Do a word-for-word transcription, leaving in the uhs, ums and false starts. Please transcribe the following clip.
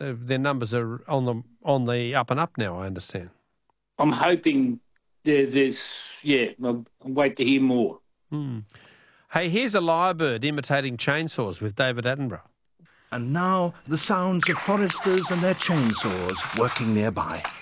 Uh, their numbers are on the on the up and up now, I understand. I'm hoping there, there's, yeah, I'll wait to hear more. Mm. Hey, here's a lyrebird imitating chainsaws with David Attenborough. And now the sounds of foresters and their chainsaws working nearby.